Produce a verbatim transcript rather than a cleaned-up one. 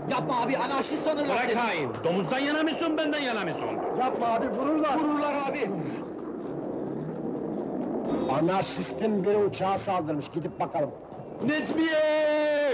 Yapma abi, anarşist sanırlar Bırak seni! hain! Domuzdan yana mısın, benden yana mısın? Yapma abi, vururlar! Vururlar abi! Anarşistin biri uçağa saldırmış, gidip bakalım. Necmiye!